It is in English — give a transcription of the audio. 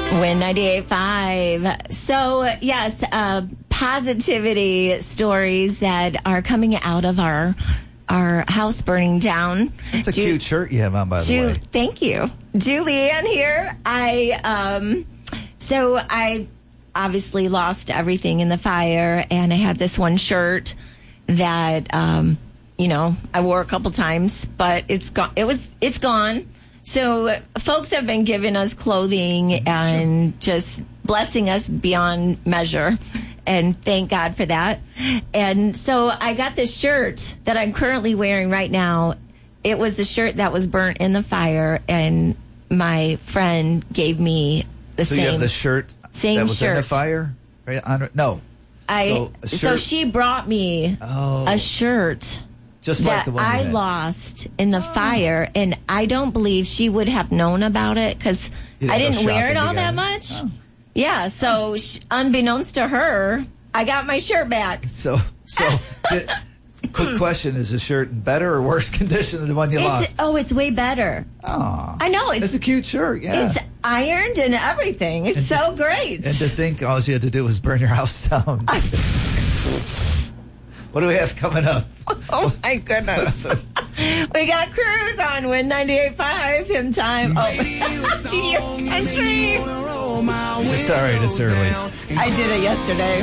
Win 98.5. So, yes, positivity stories that are coming out of our house burning down. It's a cute shirt you have on, by the way. Thank you. Julianne here. I obviously lost everything in the fire, and I had this one shirt that, I wore a couple times, but it's gone. It's gone. So folks have been giving us clothing and just blessing us beyond measure. And thank God for that. And so I got this shirt that I'm currently wearing right now. It was the shirt that was burnt in the fire, and my friend gave me the same. So you have the shirt that was in the fire? Right? No. So she brought me a shirt. Just like the one I lost in the fire, and I don't believe she would have known about it because I didn't wear it all that much. Oh. Yeah, so unbeknownst to her, I got my shirt back. So quick question, is the shirt in better or worse condition than the one you lost? Oh, it's way better. Oh. I know. It's a cute shirt, yeah. It's ironed and everything. It's so great. And to think all you had to do was burn your house down. What do we have coming up? Oh, my goodness. We got Cruz on Win 98.5 him time. Country. It's all right. It's early. I did it yesterday.